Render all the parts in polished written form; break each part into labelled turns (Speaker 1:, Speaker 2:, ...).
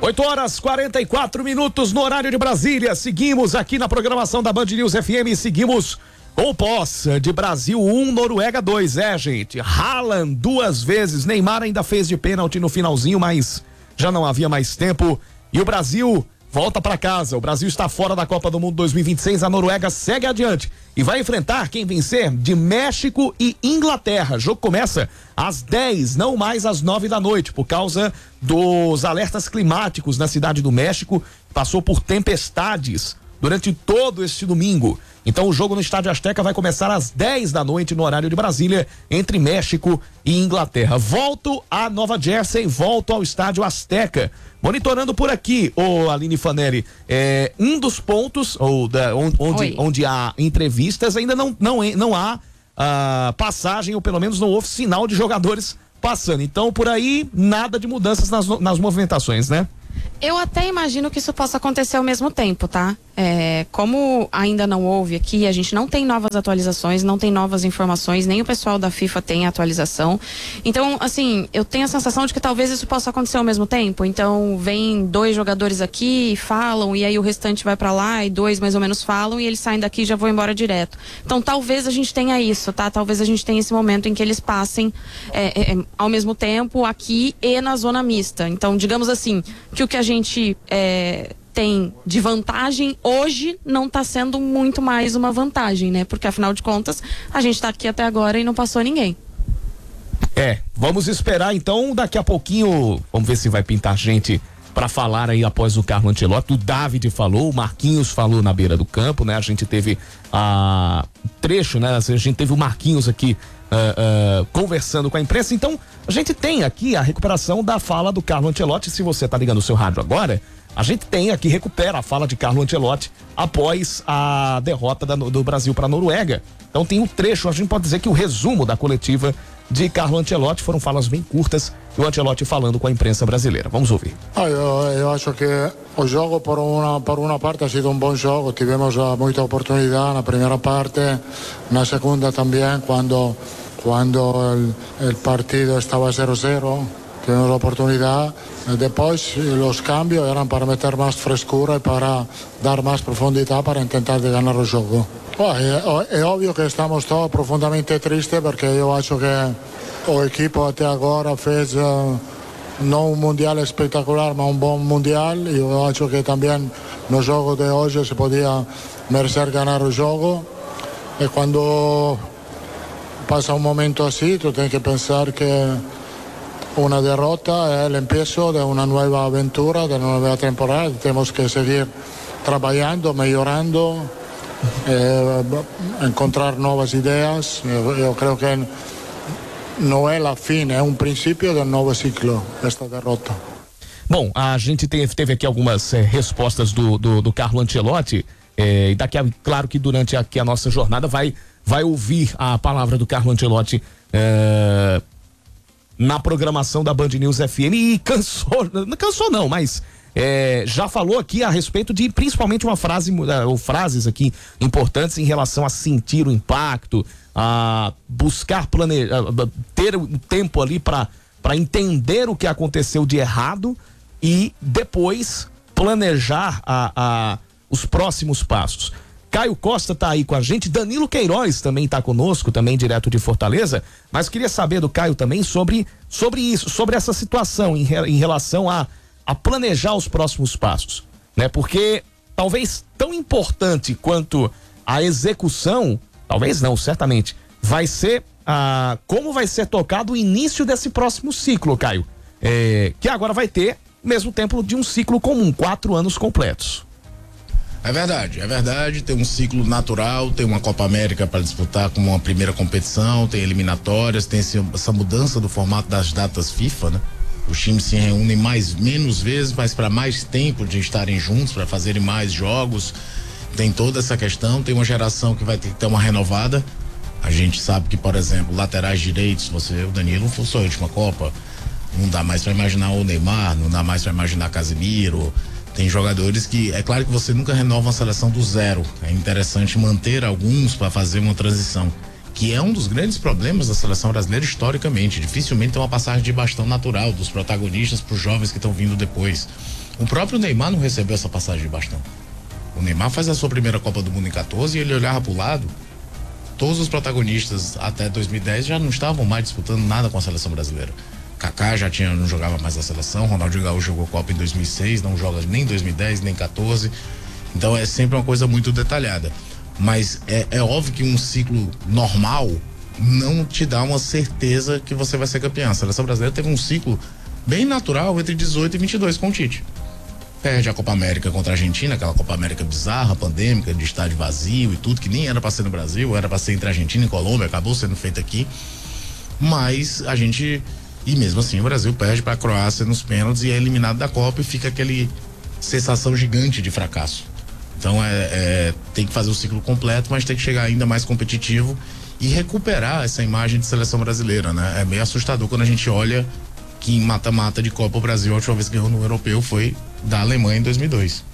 Speaker 1: 8h44 no horário de Brasília. Seguimos aqui na programação da Band News FM. Seguimos com o pós de Brasil 1, Noruega 2. Gente, Haaland 2 vezes. Neymar ainda fez de pênalti no finalzinho, mas já não havia mais tempo. E o Brasil volta para casa. O Brasil está fora da Copa do Mundo 2026. A Noruega segue adiante e vai enfrentar quem vencer de México e Inglaterra. O jogo começa às 10, não mais às 9 da noite, por causa dos alertas climáticos na cidade do México. Passou por tempestades durante todo este domingo. Então o jogo no Estádio Azteca vai começar às 10 da noite no horário de Brasília, entre México e Inglaterra. Volto a Nova Jersey, volto ao Estádio Azteca. Monitorando por aqui, Aline Fanelli, um dos pontos onde há entrevistas, ainda não há passagem, ou pelo menos não houve sinal de jogadores passando. Então, por aí, nada de mudanças nas movimentações, né?
Speaker 2: Eu até imagino que isso possa acontecer ao mesmo tempo, tá? Como ainda não houve aqui, a gente não tem novas atualizações, não tem novas informações, nem o pessoal da FIFA tem atualização. Então, assim, eu tenho a sensação de que talvez isso possa acontecer ao mesmo tempo. Então, vem 2 jogadores aqui, falam, e aí o restante vai pra lá, e 2 mais ou menos falam, e eles saem daqui e já vão embora direto. Então, talvez a gente tenha isso, tá? Talvez a gente tenha esse momento em que eles passem ao mesmo tempo aqui e na zona mista. Então, digamos assim, que o que a gente tem de vantagem hoje não está sendo muito mais uma vantagem, né? Porque afinal de contas a gente está aqui até agora e não passou ninguém.
Speaker 1: Vamos esperar então, daqui a pouquinho, vamos ver se vai pintar gente para falar aí após o Carlo Ancelotti. O David falou, o Marquinhos falou na beira do campo, né? A gente teve trecho, né? A gente teve o Marquinhos aqui conversando com a imprensa. Então, a gente tem aqui a recuperação da fala do Carlo Ancelotti. Se você tá ligando o seu rádio agora, a gente tem aqui, recupera a fala de Carlo Ancelotti após a derrota do Brasil para a Noruega. Então tem um trecho, a gente pode dizer que o resumo da coletiva de Carlo Ancelotti, foram falas bem curtas, e o Ancelotti falando com a imprensa brasileira. Vamos ouvir.
Speaker 3: Eu acho que o jogo por uma parte ha sido um bom jogo, tivemos muita oportunidade na primeira parte, na segunda também, quando el partido estaba 0-0, tuvimos la oportunidad. Después los cambios eran para meter más frescura y para dar más profundidad para intentar de ganar el juego. Es obvio que estamos todos profundamente tristes porque yo acho que el equipo hasta ahora fez no un mundial espectacular, pero un buen mundial. Y yo acho que también no juego de hoy se podía merecer ganar el juego. Y cuando pasa un momento así, tú tienes que pensar que una derrota es el empiezo de una nueva aventura, de una nueva temporada. Tenemos que seguir trabajando, mejorando, encontrar nuevas ideas. Yo creo que não é a fim, é um princípio de um novo ciclo, esta derrota.
Speaker 1: Bom, a gente teve aqui algumas respostas do Carlo Ancelotti, e daqui a, claro que durante aqui a nossa jornada vai ouvir a palavra do Carlo Ancelotti na programação da Band News FM, e não cansou não, mas já falou aqui a respeito de principalmente uma frase ou frases aqui importantes em relação a sentir o impacto, a buscar ter o tempo ali para entender o que aconteceu de errado e depois planejar os próximos passos. Caio Costa tá aí com a gente, Danilo Queiroz também tá conosco, também direto de Fortaleza, mas queria saber do Caio também sobre isso, sobre essa situação em relação a planejar os próximos passos, né? Porque talvez tão importante quanto a execução, talvez não, certamente, vai ser como vai ser tocado o início desse próximo ciclo, Caio, que agora vai ter mesmo tempo de um ciclo comum, 4 anos completos.
Speaker 4: É verdade, tem um ciclo natural, tem uma Copa América para disputar como uma primeira competição, tem eliminatórias, tem essa mudança do formato das datas FIFA, né? Os times se reúnem menos vezes, mas para mais tempo de estarem juntos, para fazerem mais jogos. Tem toda essa questão, tem uma geração que vai ter que ter uma renovada. A gente sabe que, por exemplo, laterais direitos, o Danilo foi sua última Copa, não dá mais para imaginar o Neymar, não dá mais para imaginar Casemiro. Tem jogadores que, é claro que você nunca renova uma seleção do zero, é interessante manter alguns para fazer uma transição, que é um dos grandes problemas da seleção brasileira historicamente. Dificilmente tem uma passagem de bastão natural dos protagonistas para os jovens que estão vindo depois. O próprio Neymar não recebeu essa passagem de bastão. O Neymar faz a sua primeira Copa do Mundo em 14 e ele olhava pro lado, todos os protagonistas até 2010 já não estavam mais disputando nada com a seleção brasileira. Kaká não jogava mais na seleção, Ronaldinho Gaúcho jogou Copa em 2006, não joga nem 2010, nem 14. Então é sempre uma coisa muito detalhada. Mas é óbvio que um ciclo normal não te dá uma certeza que você vai ser campeão. A seleção brasileira teve um ciclo bem natural entre 18 e 22 com o Tite. Perde a Copa América contra a Argentina, aquela Copa América bizarra, pandêmica, de estádio vazio e tudo, que nem era pra ser no Brasil, era pra ser entre Argentina e Colômbia, acabou sendo feito aqui. Mas e mesmo assim o Brasil perde pra Croácia nos pênaltis e é eliminado da Copa e fica aquele sensação gigante de fracasso. Então tem que fazer o ciclo completo, mas tem que chegar ainda mais competitivo e recuperar essa imagem de seleção brasileira, né? É meio assustador quando a gente olha que em mata-mata de Copa o Brasil, a última vez que ganhou no europeu foi da Alemanha em 2002.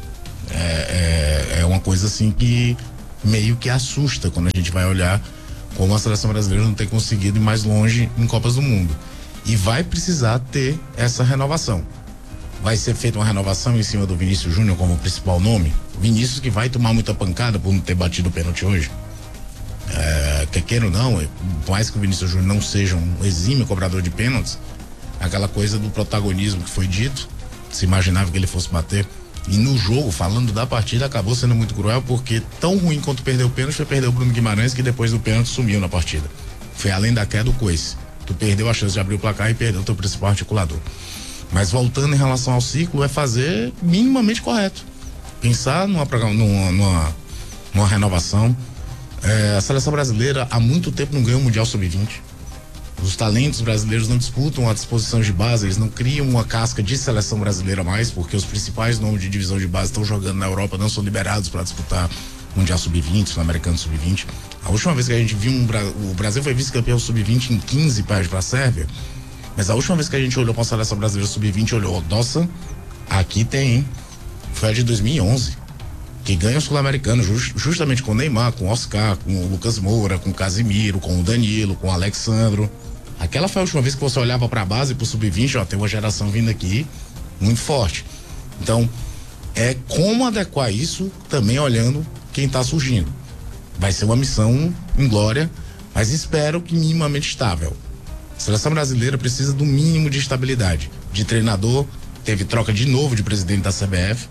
Speaker 4: É uma coisa assim que meio que assusta quando a gente vai olhar como a seleção brasileira não tem conseguido ir mais longe em Copas do Mundo. E vai precisar ter essa renovação. Vai ser feita uma renovação em cima do Vinícius Júnior como principal nome. Vinícius que vai tomar muita pancada por não ter batido o pênalti hoje. Quer queira ou não, por mais que o Vinícius Júnior não seja um exímio cobrador de pênaltis, aquela coisa do protagonismo que foi dito, se imaginava que ele fosse bater, e no jogo, falando da partida, acabou sendo muito cruel, porque tão ruim quanto perdeu o pênalti foi perder o Bruno Guimarães, que depois do pênalti sumiu na partida. Foi além da queda do coice. Tu perdeu a chance de abrir o placar e perdeu o teu principal articulador. Mas voltando em relação ao ciclo, é fazer minimamente correto. Pensar numa renovação. A seleção brasileira há muito tempo não ganhou o Mundial Sub-20. Os talentos brasileiros não disputam a disposição de base, eles não criam uma casca de seleção brasileira mais, porque os principais nomes de divisão de base estão jogando na Europa, não são liberados para disputar o Mundial Sub-20, Sul-Americano Sub-20. A última vez que a gente viu o Brasil foi vice-campeão Sub-20 em 15 perde para a Sérvia, mas a última vez que a gente olhou para a seleção brasileira Sub-20, olhou, nossa, aqui tem, hein? Foi a de 2011, que ganha o Sul-Americano justamente com o Neymar, com o Oscar, com o Lucas Moura, com o Casimiro, com o Danilo, com o Alexandro. Aquela foi a última vez que você olhava para a base, para o Sub-20, tem uma geração vindo aqui muito forte. Então, como adequar isso também olhando quem está surgindo. Vai ser uma missão inglória, mas espero que minimamente estável. A seleção brasileira precisa do mínimo de estabilidade. De treinador, teve troca de novo de presidente da CBF.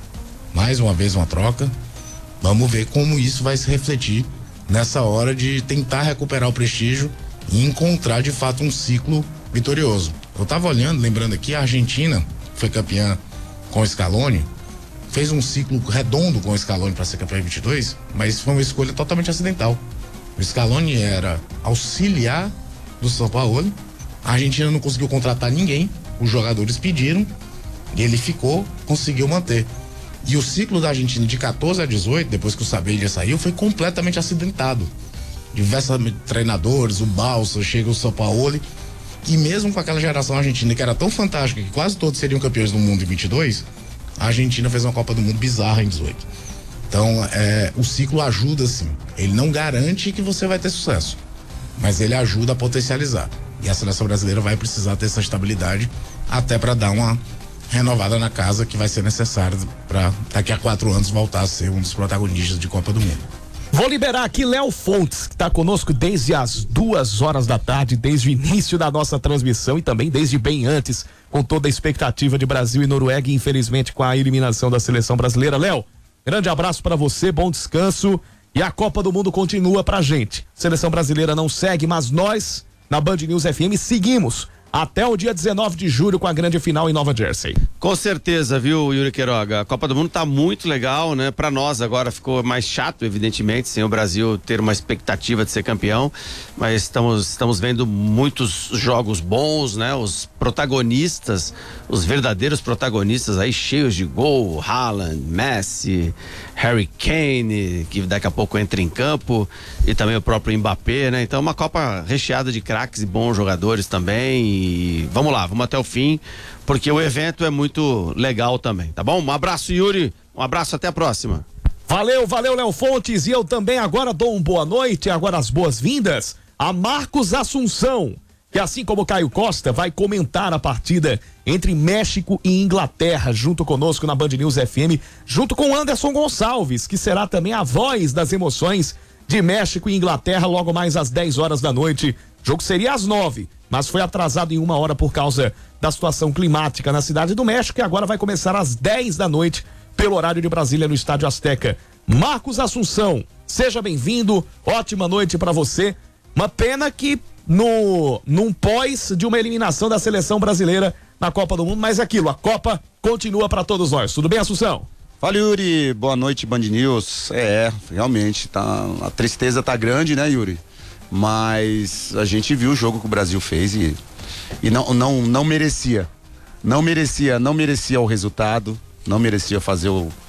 Speaker 4: Mais uma vez uma troca. Vamos ver como isso vai se refletir nessa hora de tentar recuperar o prestígio e encontrar de fato um ciclo vitorioso. Eu tava olhando, lembrando aqui, a Argentina foi campeã com o Scaloni, fez um ciclo redondo com o Scaloni para ser campeão em 22, mas foi uma escolha totalmente acidental. O Scaloni era auxiliar do São Paulo, a Argentina não conseguiu contratar ninguém, os jogadores pediram e ele conseguiu manter. E o ciclo da Argentina de 14 a 18, depois que o Sabelha saiu, foi completamente acidentado. Diversos treinadores, o Balsa, chega o São Paulo, e mesmo com aquela geração argentina que era tão fantástica que quase todos seriam campeões do mundo em 22, a Argentina fez uma Copa do Mundo bizarra em 18. Então, o ciclo ajuda sim. Ele não garante que você vai ter sucesso, mas ele ajuda a potencializar. E a seleção brasileira vai precisar ter essa estabilidade até para dar uma renovada na casa que vai ser necessária para daqui a 4 anos voltar a ser um dos protagonistas de Copa do Mundo.
Speaker 1: Vou liberar aqui Léo Fontes, que está conosco desde as 2h da tarde, desde o início da nossa transmissão e também desde bem antes, com toda a expectativa de Brasil e Noruega e infelizmente com a eliminação da seleção brasileira. Léo, grande abraço para você, bom descanso e a Copa do Mundo continua pra gente. Seleção brasileira não segue, mas nós, na Band News FM, seguimos até o dia 19 de julho com a grande final em Nova Jersey.
Speaker 5: Com certeza, viu, Yuri Queiroga? A Copa do Mundo tá muito legal, né? Pra nós agora ficou mais chato, evidentemente, sem o Brasil ter uma expectativa de ser campeão, mas estamos vendo muitos jogos bons, né? Os protagonistas, os verdadeiros protagonistas aí cheios de gol, Haaland, Messi, Harry Kane, que daqui a pouco entra em campo, e também o próprio Mbappé, né? Então uma Copa recheada de craques e bons jogadores também. E vamos lá, vamos até o fim, porque o evento é muito legal também, tá bom? Um abraço, Yuri, um abraço, até a próxima.
Speaker 1: Valeu, Léo Fontes, e eu também agora dou uma boa noite, agora as boas-vindas a Marcos Assunção. que assim como o Caio Costa vai comentar a partida entre México e Inglaterra, junto conosco na Band News FM, junto com Anderson Gonçalves, que será também a voz das emoções de México e Inglaterra logo mais às 10 horas da noite. O jogo seria às 9, mas foi atrasado em 1 hora por causa da situação climática na cidade do México, e agora vai começar às 10 da noite pelo horário de Brasília no Estádio Azteca. Marcos Assunção, seja bem-vindo, ótima noite para você. Uma pena que num pós de uma eliminação da seleção brasileira na Copa do Mundo, mas é aquilo, a Copa continua para todos nós. Tudo bem, Assunção?
Speaker 6: Fala, Yuri, boa noite, Band News. Realmente, a tristeza tá grande, né, Yuri? Mas a gente viu o jogo que o Brasil fez e não merecia. Não merecia o resultado, não merecia fazer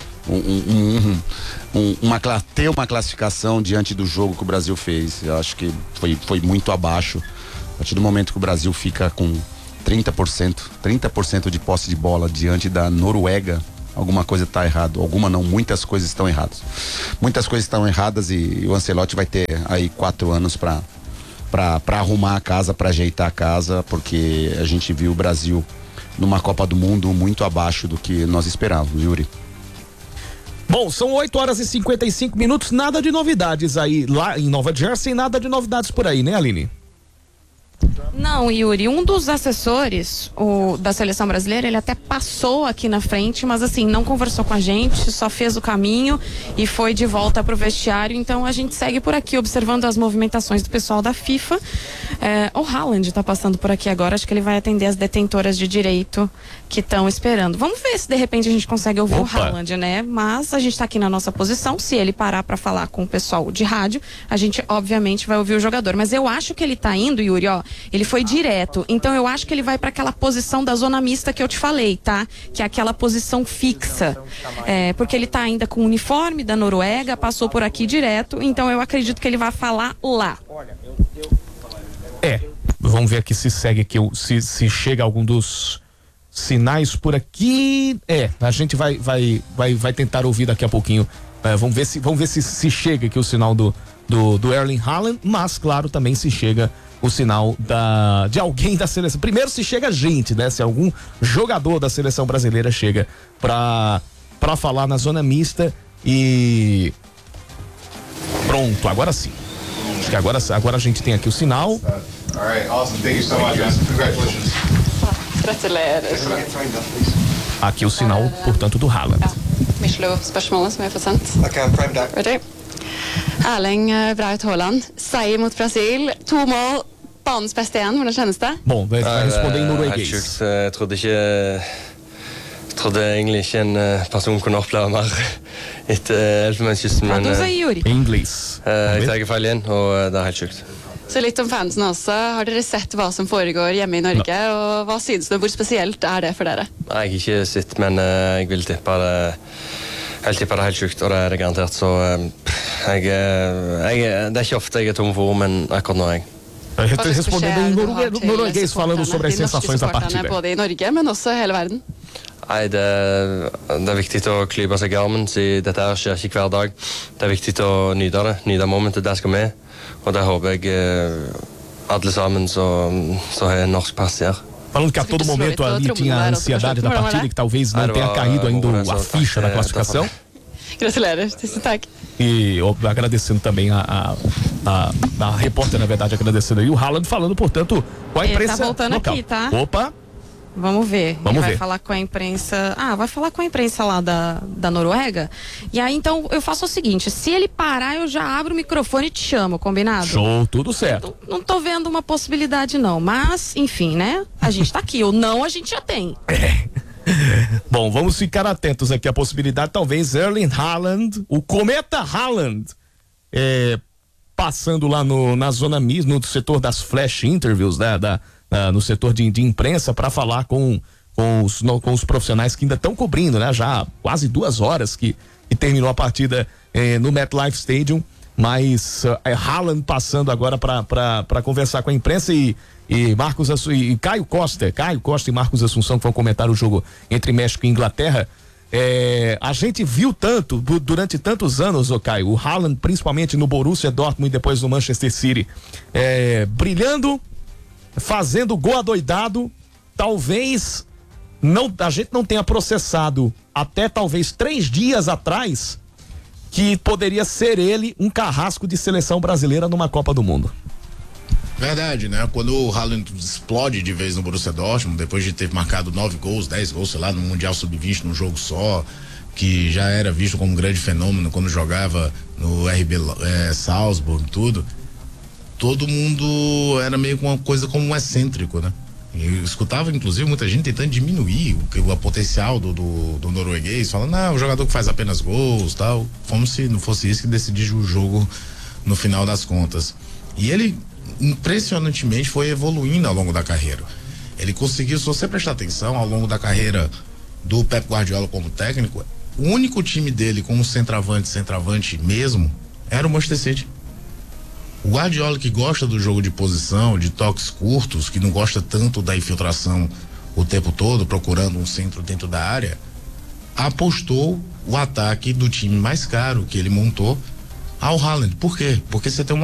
Speaker 6: ter uma classificação diante do jogo que o Brasil fez. Eu acho que foi muito abaixo. A partir do momento que o Brasil fica com 30% de posse de bola diante da Noruega, alguma coisa está errado. Alguma não, muitas coisas estão erradas. Muitas coisas estão erradas e o Ancelotti vai ter aí 4 anos para arrumar a casa, para ajeitar a casa, porque a gente viu o Brasil numa Copa do Mundo muito abaixo do que nós esperávamos, Yuri.
Speaker 1: Bom, são 8 horas e 55 minutos, nada de novidades aí lá em Nova Jersey, nada de novidades por aí, né, Aline?
Speaker 2: Não, Yuri, um dos assessores da seleção brasileira, ele até passou aqui na frente, mas assim, não conversou com a gente, só fez o caminho e foi de volta pro vestiário. Então a gente segue por aqui observando as movimentações do pessoal da FIFA. O Haaland tá passando por aqui agora, acho que ele vai atender as detentoras de direito que estão esperando. Vamos ver se de repente a gente consegue ouvir o Haaland, né? Mas a gente tá aqui na nossa posição, se ele parar para falar com o pessoal de rádio, a gente obviamente vai ouvir o jogador. Mas eu acho que ele tá indo, Yuri, ó, ele foi direto, então eu acho que ele vai para aquela posição da zona mista que eu te falei, tá? Que é aquela posição fixa, porque ele tá ainda com o uniforme da Noruega, passou por aqui direto, então eu acredito que ele vai falar lá.
Speaker 1: Vamos ver aqui se segue aqui, se chega algum dos sinais por aqui. A gente vai tentar ouvir daqui a pouquinho. Vamos ver se chega aqui o sinal do Erling Haaland, mas claro, também se chega o sinal de alguém da seleção. Primeiro se chega a gente, né? Se algum jogador da seleção brasileira chega pra falar na zona mista e pronto, agora sim. Acho que agora a gente tem aqui o sinal. Aqui o sinal, portanto, do Haaland.
Speaker 7: Spørsmålet som jeg har fått sendt. Ready? Erling Braut Haaland seier mot Brasil. 2 mål, banens beste igjen. Hvordan kjennes det?
Speaker 1: Bom, vai responder em norueguês.
Speaker 8: Jeg trodde egentlig ikke en person kunne oppleve mer etter Elfenbenskysten, men
Speaker 1: Em inglês.
Speaker 8: jeg tar feil igjen, og det er helt sjukt.
Speaker 7: Så litt om fansen også. Har dere sett hva som foregår hjemme i Norge, og hva synes du? Hvor spesielt er det for dere?
Speaker 8: Jeg har ikke sett, men jeg vil tippe det. Jeg tipper det er helt sjukt, og det er det garantert. Så det er ikke ofte jeg er tom for ord, men akkurat nå er jeg.
Speaker 1: Respondendo em norueguês, falando sobre as sensações da partida.
Speaker 7: Både i Norge, men også hele verden.
Speaker 8: Nei, det er viktig å klype seg i armen, siden dette her skjer ikke hver dag. Det er viktig å nyte momentet, der skal vi. Og det håper jeg alle sammen som har norsk pass her.
Speaker 1: Falando que a todo momento ali tinha a ansiedade da partida, que talvez não tenha caído ainda a ficha da classificação.
Speaker 7: Gratulerer, tusen takk.
Speaker 1: E agradecendo também a repórter, na verdade, agradecendo aí o Haaland, falando, portanto, com a imprensa
Speaker 2: tá voltando
Speaker 1: local.
Speaker 2: Aqui, tá?
Speaker 1: Opa!
Speaker 2: Vamos ver.
Speaker 1: Vamos ver.
Speaker 2: Vai falar com a imprensa. Vai falar com a imprensa lá da Noruega. E aí, então, eu faço o seguinte: se ele parar, eu já abro o microfone e te chamo, combinado?
Speaker 1: Show, tudo certo.
Speaker 2: Não tô vendo uma possibilidade, não. Mas, enfim, né? A gente tá aqui. O não a gente já tem.
Speaker 1: Bom, vamos ficar atentos aqui à possibilidade, talvez Erling Haaland, o cometa Haaland, passando lá na zona mista, no setor das flash interviews, né, no setor de imprensa, para falar com os profissionais que ainda estão cobrindo, né? Já quase 2 horas que terminou a partida no MetLife Stadium, mas Haaland passando agora para conversar com a imprensa e Caio Costa e Marcos Assunção, que vão comentar o jogo entre México e Inglaterra. A gente viu tanto durante tantos anos, Caio, o Haaland, principalmente no Borussia Dortmund e depois no Manchester City, brilhando fazendo gol adoidado, talvez a gente não tenha processado até talvez 3 dias atrás que poderia ser ele um carrasco de seleção brasileira numa Copa do Mundo.
Speaker 4: Verdade, né? Quando o Haaland explode de vez no Borussia Dortmund, depois de ter marcado 9 gols, 10 gols, sei lá, no Mundial Sub-20 num jogo só, que já era visto como um grande fenômeno quando jogava no RB Salzburg e tudo, todo mundo era meio que uma coisa como um excêntrico, né? Eu escutava, inclusive, muita gente tentando diminuir o potencial do norueguês, falando, o jogador que faz apenas gols, tal, como se não fosse isso que decidia o jogo no final das contas. E ele, impressionantemente, foi evoluindo ao longo da carreira. Ele conseguiu, se você prestar atenção, ao longo da carreira do Pep Guardiola como técnico, o único time dele como centroavante mesmo, era o Manchester City. O Guardiola, que gosta do jogo de posição, de toques curtos, que não gosta tanto da infiltração o tempo todo, procurando um centro dentro da área, apostou o ataque do time mais caro que ele montou ao Haaland. Por quê? Porque você tem uma